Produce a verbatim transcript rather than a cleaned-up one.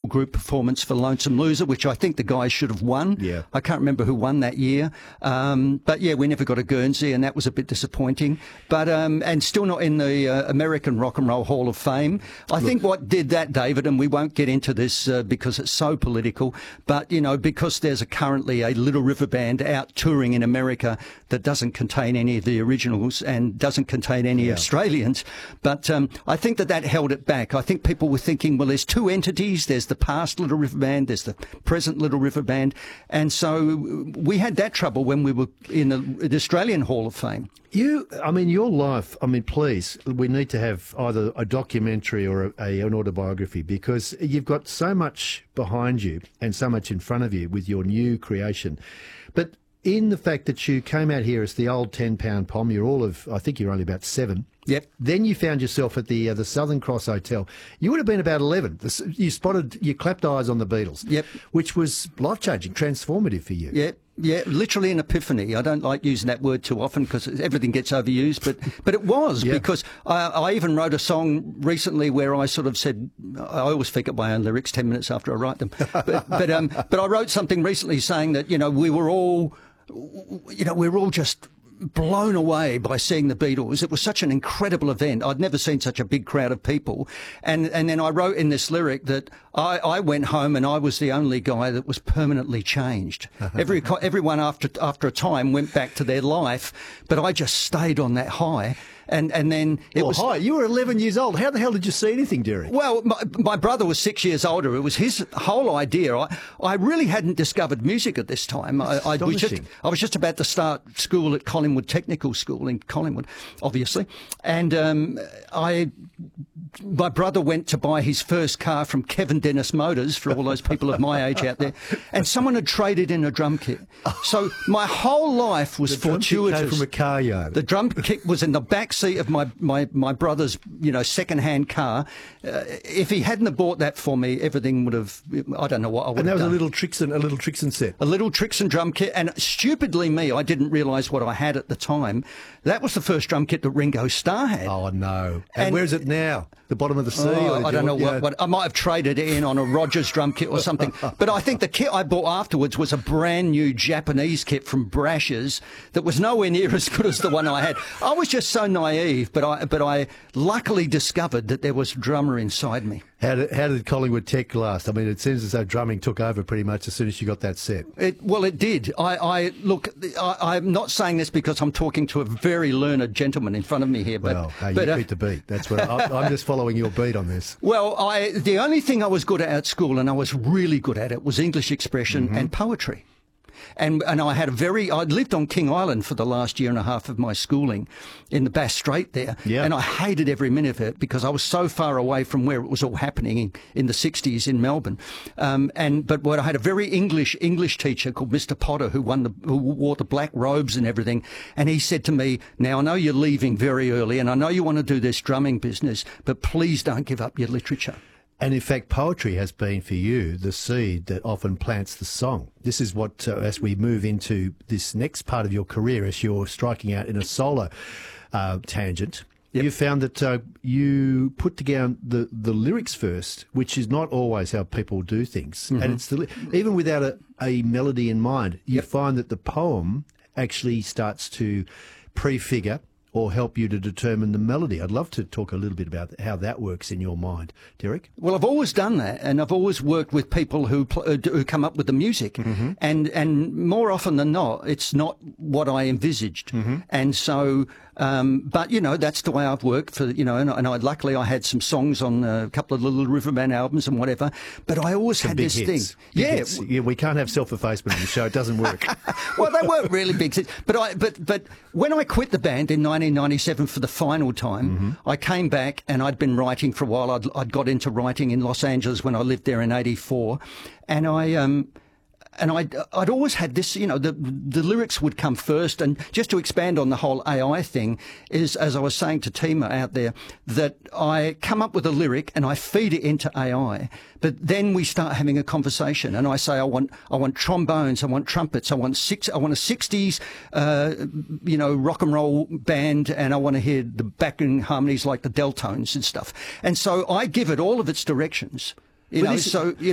group performance for Lonesome Loser, which I think the guys should have won. Yeah. I can't remember who won that year. Um, but yeah, we never got a Guernsey, and that was a bit disappointing. But um, and still not in the uh, American Rock and Roll Hall of Fame. I Look. think what did that, David, and we won't get into this uh, because it's so political, but, you know, because there's a currently a Little River Band out touring in America that doesn't contain any of the originals and doesn't contain any yeah. Australians. But um, I think that that held it back. I think people were thinking, well, there's two entities. There's the past Little River Band, there's the present Little River Band. And so we had that trouble when we were in the, the Australian Hall of Fame. You, I mean, your life, I mean, please, we need to have either a documentary or a, a, an autobiography, because you've got so much behind you and so much in front of you with your new creation. But in the fact that you came out here as the old ten pound pom, you're all of, I think you're only about seven. Yep. Then you found yourself at the uh, the Southern Cross Hotel. You would have been about eleven. The, you spotted, you clapped eyes on the Beatles. Yep. Which was life-changing, transformative for you. Yep. Yeah, literally an epiphany. I don't like using that word too often because everything gets overused, but but it was yeah. because I, I even wrote a song recently where I sort of said, I always forget my own lyrics ten minutes after I write them, but but um but I wrote something recently saying that, you know, we were all, you know, we were all just blown away by seeing the Beatles. It was such an incredible event. I'd never seen such a big crowd of people. And and then I wrote in this lyric that I, I went home and I was the only guy that was permanently changed. Every everyone after after a time went back to their life, but I just stayed on that high. And and then it well, was hi. You were eleven years old. How the hell did you see anything, Derek? Well, my, my brother was six years older. It was his whole idea. I I really hadn't discovered music at this time. I, I was just I was just about to start school at Collingwood Technical School in Collingwood, obviously, and um, I. My brother went to buy his first car from Kevin Dennis Motors, for all those people of my age out there, and someone had traded in a drum kit. So my whole life was the fortuitous. Drum kit came from a car yard. The drum kit was in the back seat of my my my brother's, you know, second-hand car. Uh, if he hadn't have bought that for me, everything would have. I don't know what I would have done. And that was a little Trixon, a little Trixon set. A little Trixon drum kit, and stupidly me, I didn't realise what I had at the time. That was the first drum kit that Ringo Starr had. Oh no! And, and where is it now? The bottom of the sea? Oh, I don't know what, yeah. what. I might have traded it in on a Rogers drum kit or something. But I think the kit I bought afterwards was a brand new Japanese kit from Brash's that was nowhere near as good as the one I had. I was just so naive, but I but I luckily discovered that there was a drummer inside me. How did, how did Collingwood Tech last? I mean, it seems as though drumming took over pretty much as soon as you got that set. It, well, it did. I, I look. I, I'm not saying this because I'm talking to a very learned gentleman in front of me here. But well, hey, but, you uh, beat the beat. That's what I, I'm just following your beat on this. Well, I the only thing I was good at at school, and I was really good at it, was English expression mm-hmm. and poetry. And and I had a very, I'd lived on King Island for the last year and a half of my schooling in the Bass Strait there. Yeah. And I hated every minute of it because I was so far away from where it was all happening in, in the sixties in Melbourne. Um, and But what I had a very English English teacher called Mister Potter who, won the, who wore the black robes and everything. And he said to me, now I know you're leaving very early and I know you want to do this drumming business, but please don't give up your literature. And in fact, poetry has been for you the seed that often plants the song. This is what, uh, as we move into this next part of your career, as you're striking out in a solo uh, tangent, yep. you found that uh, you put together the, the lyrics first, which is not always how people do things. Mm-hmm. And it's the, even without a, a melody in mind, you yep. find that the poem actually starts to prefigure or help you to determine the melody. I'd love to talk a little bit about how that works in your mind. Derek? Well, I've always done that, and I've always worked with people who pl- who come up with the music, mm-hmm. and and more often than not, it's not what I envisaged, mm-hmm. and so. Um, but, you know, that's the way I've worked for, you know, and, and I, luckily I had some songs on a couple of Little River Band albums and whatever, but I always some had big this hits. thing. Big yeah. Hits. yeah. We can't have self-effacement on the show. It doesn't work. Well, they weren't really big hits. But, I, but, but when I quit the band in nineteen ninety-seven for the final time, mm-hmm. I came back and I'd been writing for a while. I'd, I'd got into writing in Los Angeles when I lived there in eighty-four. And I... Um, And I'd, I'd always had this, you know, the the lyrics would come first. And just to expand on the whole A I thing is, as I was saying to Tima out there, that I come up with a lyric and I feed it into A I. But then we start having a conversation, and I say, I want, I want trombones, I want trumpets, I want six, I want a sixties, uh, you know, rock and roll band, and I want to hear the backing harmonies like the Deltones and stuff. And so I give it all of its directions. You know, so you